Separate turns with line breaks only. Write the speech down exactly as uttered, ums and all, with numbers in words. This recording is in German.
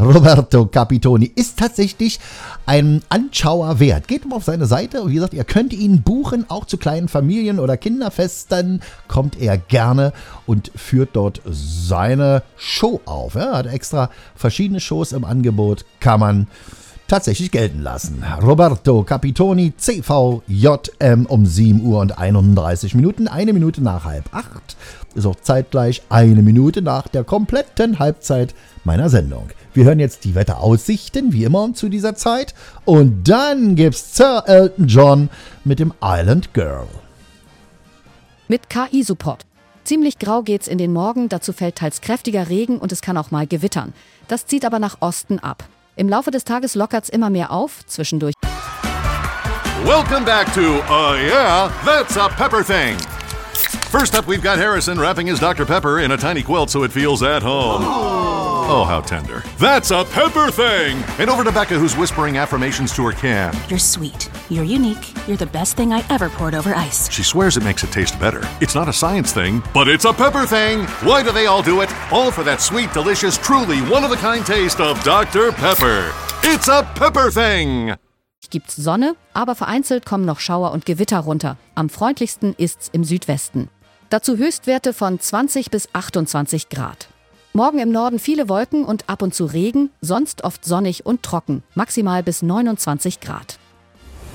Roberto Capitoni ist tatsächlich ein Anschauer wert. Geht mal auf seine Seite und wie gesagt, ihr könnt ihn buchen, auch zu kleinen Familien- oder Kinderfesten kommt er gerne und führt dort seine Show auf. Er hat extra verschiedene Shows im Angebot, kann man tatsächlich gelten lassen. Roberto Capitoni, C V J M um sieben Uhr und einunddreißig Minuten, eine Minute nach halb acht. Ist auch zeitgleich eine Minute nach der kompletten Halbzeit meiner Sendung. Wir hören jetzt die Wetteraussichten, wie immer zu dieser Zeit. Und dann gibt's Sir Elton John mit dem Island Girl.
Mit K I-Support. Ziemlich grau geht's in den Morgen, dazu fällt teils kräftiger Regen und es kann auch mal gewittern. Das zieht aber nach Osten ab. Im Laufe des Tages lockert's immer mehr auf, zwischendurch.
Welcome back to Uh Yeah, That's a Pepper Thing. First up, we've got Harrison wrapping his Doctor Pepper in a tiny quilt so it feels at home. Oh, how tender. That's a Pepper Thing! And over to Becca, who's whispering affirmations to her can.
You're sweet. You're unique. You're the best thing I ever poured over ice.
She swears it makes it taste better. It's not a science thing, but it's a Pepper Thing! Why do they all do it? All for that sweet, delicious, truly one-of-a-kind taste of Doctor Pepper. It's a Pepper Thing!
Gibt's Sonne, aber vereinzelt kommen noch Schauer und Gewitter runter. Am freundlichsten ist's im Südwesten. Dazu Höchstwerte von zwanzig bis achtundzwanzig Grad. Morgen im Norden viele Wolken und ab und zu Regen, sonst oft sonnig und trocken, maximal bis neunundzwanzig Grad.